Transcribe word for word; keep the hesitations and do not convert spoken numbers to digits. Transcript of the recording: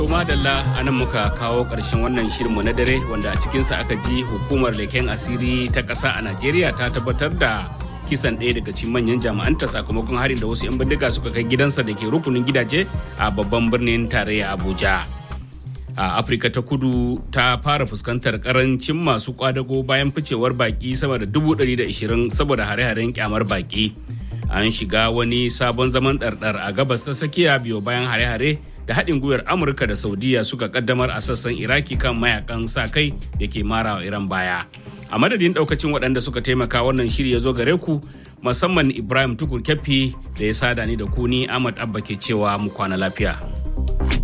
Madalla a nan muka kawo ƙarshen wannan shirinmu na dare wanda a cikinsa aka ji hukumar leken asiri ta ƙasa a Najeriya ta tabbatar da kisan ɗaya daga cikin manyan jami'anta sakamakon harin da wasu 'yan bindiga suka kai gidansa da ke rukunin gidaje a babban birnin tarayya Abuja. A Afirka ta kudu ta fara fuskantar karancin masu kwadago bayan ficewar baki sama da dubu ɗari da ishirin saboda hare-haren kyamar baki. An shiga wani sabon zaman ɗarɗar a gabas ta tsakiya biyo bayan hare-hare da haɗin gwiwar Amurka da Saudiya suka kaddamar a sassan Iraki kan mayakan sa kai da ke mara wa Iran baya. A madadin ɗaukacin waɗanda suka taimaka wannan shiri ya zo gare ku, musamman Ibrahim Tukur Keffi da ya sada ni da ku, ni Ahmad Abba ke cewa mu kwana lafiya.